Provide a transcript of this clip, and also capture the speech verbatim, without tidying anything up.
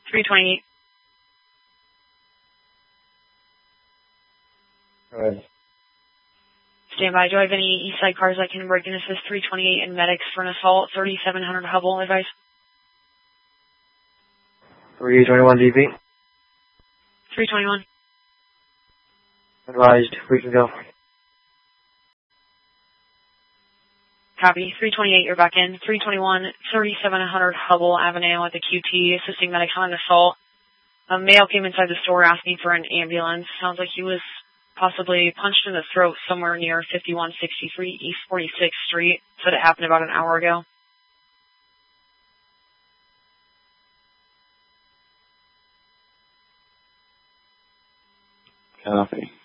three twenty-eight. Alright. Stand by. Do I have any east side cars that can break and assist three twenty-eight and medics for an assault? thirty-seven hundred Hubble, advice. three twenty-one D P. three twenty-one. Advised. We can go. Copy. three twenty-eight, you're back in. three twenty-one, thirty-seven hundred Hubble Avenue at the Q T, assisting medics on an assault. A male came inside the store asking for an ambulance. Sounds like he was possibly punched in the throat somewhere near fifty-one sixty-three East forty-sixth Street. Said it happened about an hour ago. Copy.